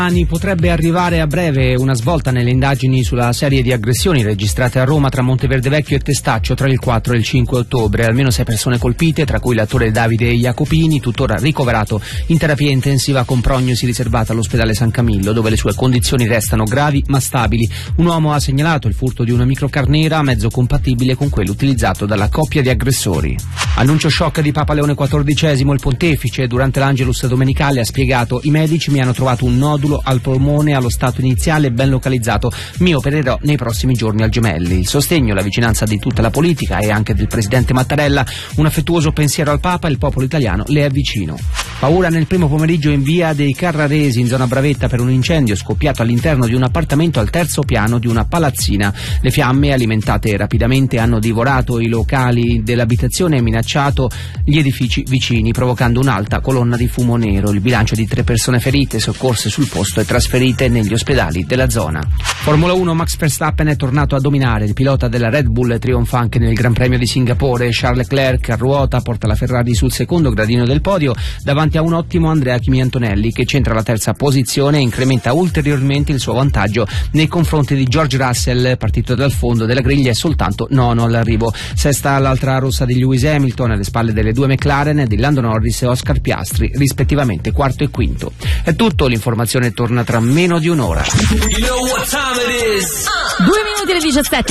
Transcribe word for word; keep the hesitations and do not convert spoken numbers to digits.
Potrebbe arrivare a breve una svolta nelle indagini sulla serie di aggressioni registrate a Roma tra Monteverde Vecchio e Testaccio tra il quattro e il cinque ottobre. Almeno sei persone colpite, tra cui l'attore Davide Jacopini, tuttora ricoverato in terapia intensiva con prognosi riservata all'ospedale San Camillo, dove le sue condizioni restano gravi ma stabili. Un uomo ha segnalato il furto di una microcarnera, mezzo compatibile con quello utilizzato dalla coppia di aggressori. Annuncio shock di Papa Leone quattordicesimo. Il pontefice durante l'Angelus domenicale ha spiegato: i medici mi hanno trovato un nodulo al polmone allo stato iniziale ben localizzato, mi opererò nei prossimi giorni al Gemelli. Il sostegno e la vicinanza di tutta la politica e anche del presidente Mattarella, un affettuoso pensiero al Papa, il popolo italiano le è vicino. Paura nel primo pomeriggio in via dei Carraresi in zona Bravetta per un incendio scoppiato all'interno di un appartamento al terzo piano di una palazzina. Le fiamme, alimentate rapidamente, hanno divorato i locali dell'abitazione e minacciato gli edifici vicini, provocando un'alta colonna di fumo nero. Il bilancio di tre persone ferite, soccorse sul posto e trasferite negli ospedali della zona. Formula uno, Max Verstappen è tornato a dominare. Il pilota della Red Bull trionfa anche nel Gran Premio di Singapore. Charles Leclerc a ruota porta la Ferrari sul secondo gradino del podio davanti a un ottimo Andrea Kimi Antonelli, che centra la terza posizione e incrementa ulteriormente il suo vantaggio nei confronti di George Russell, partito dal fondo della griglia e soltanto nono all'arrivo. Sesta l'altra rossa di Lewis Hamilton, alle spalle delle due McLaren di Lando Norris e Oscar Piastri, rispettivamente quarto e quinto. È tutto, l'informazione torna tra meno di un'ora. You know what time it is? Due minuti alle diciassette.